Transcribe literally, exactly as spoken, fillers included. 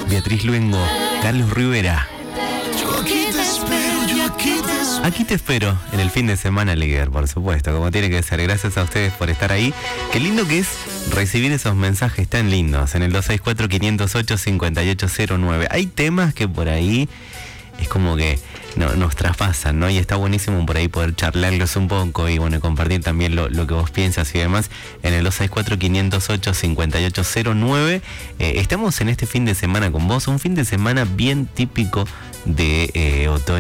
Beatriz Luengo, Carlos Rivera. Yo aquí te espero, yo aquí te espero. Aquí te espero en el fin de semana, líder, por supuesto, como tiene que ser. Gracias a ustedes por estar ahí. Qué lindo que es recibir esos mensajes tan lindos en el dos seis cuatro, cinco cero ocho, cinco ocho cero nueve. Hay temas que por ahí es como que no, nos traspasan, ¿no? Y está buenísimo por ahí poder charlarlos un poco y bueno, compartir también lo, lo que vos piensas y demás en el dos seis cuatro, cinco cero ocho, cinco ocho cero nueve. Eh, estamos en este fin de semana con vos, un fin de semana bien típico de eh, otoño.